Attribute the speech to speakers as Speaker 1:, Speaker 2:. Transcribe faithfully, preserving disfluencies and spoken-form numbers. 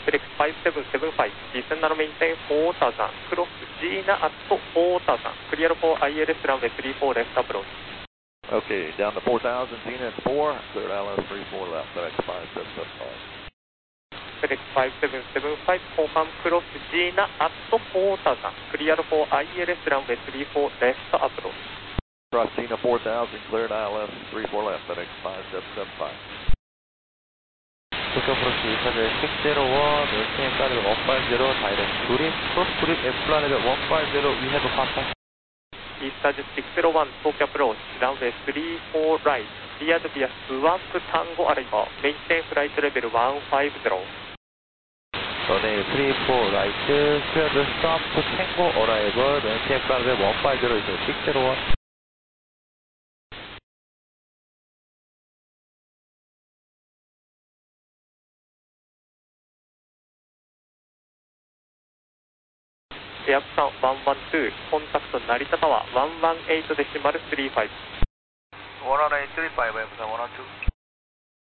Speaker 1: Felix five seven seven five, descend and maintain four thousand, cross Gina at four thousand, clear for I L S runway three four left approach.
Speaker 2: Okay, down to four thousand, Gina at four, clear I L S three four left, FedEx five seven seven five.
Speaker 1: Felix five seven seven five, confirm cross Gina at four thousand, clear for I L S runway three four left approach.
Speaker 2: Cross Gina four thousand, cleared I L S three four left, FedEx five seven seven five.
Speaker 3: Tokyo approach Istajet six zero one, maintain flight level one five zero, direct to Rim, cross to Rim, flight level one five zero, we have a contact.
Speaker 1: Istajet six zero one, Tokyo approach, runway three four right, cleared via Swamp Tango arrival, maintain flight level one five zero.
Speaker 3: Runway three four right, cleared Swamp Tango arrival, maintain flight level one five zero, Istajet six zero one.
Speaker 1: Airplan one one two, contact Narita Tower one one eight decimal three five.
Speaker 3: one one eight three five, one one two.